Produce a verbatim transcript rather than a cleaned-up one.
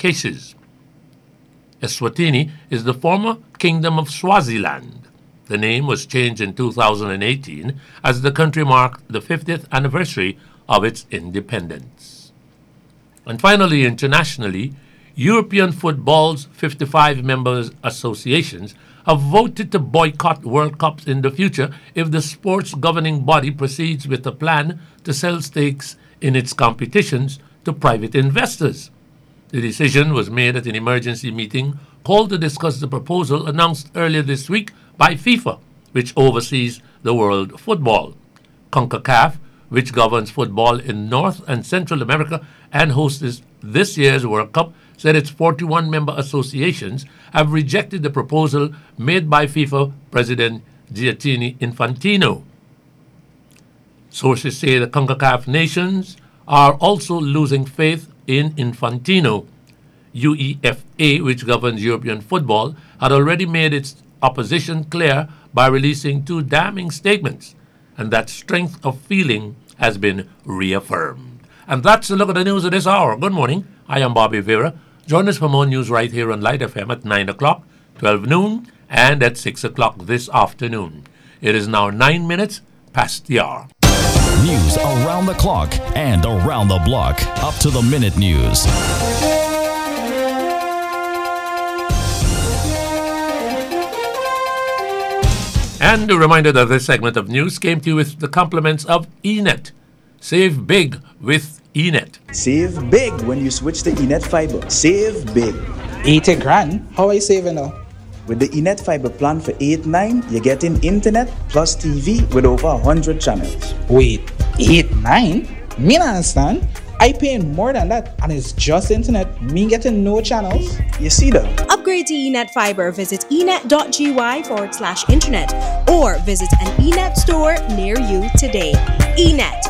cases. Eswatini is the former Kingdom of Swaziland. The name was changed in two thousand eighteen as the country marked the fiftieth anniversary of its independence. And finally, internationally, European football's fifty-five member associations have voted to boycott World Cups in the future if the sport's governing body proceeds with a plan to sell stakes in its competitions to private investors. The decision was made at an emergency meeting called to discuss the proposal announced earlier this week by FIFA, which oversees the world football. CONCACAF, which governs football in North and Central America and hosts this year's World Cup, said its forty-one member associations have rejected the proposal made by FIFA President Gianni Infantino. Sources say the CONCACAF nations are also losing faith in Infantino. UEFA, which governs European football, had already made its opposition clear by releasing two damning statements, and that strength of feeling has been reaffirmed. And that's a look at the news of this hour. Good morning. I am Bobby Vera. Join us for more news right here on Light F M at nine o'clock, twelve noon, and at six o'clock this afternoon. It is now nine minutes past the hour. News around the clock and around the block. Up to the minute news. And a reminder that this segment of news came to you with the compliments of eNet. Save big with eNet. Save big when you switch to eNet Fiber. Save big. eighty grand? How are you saving now? With the eNet Fiber plan for eight nine, you're getting internet plus T V with over one hundred channels. Wait, eight nine? Me not understand. I paying more than that, and it's just internet. Me getting no channels. You see that? Upgrade to eNet Fiber. Visit enet.gy forward slash internet or visit an eNet store near you today. eNet,